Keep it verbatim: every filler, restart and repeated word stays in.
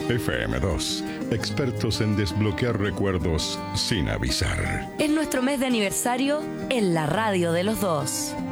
F M dos, expertos en desbloquear recuerdos sin avisar. Es nuestro mes de aniversario en la radio de los dos.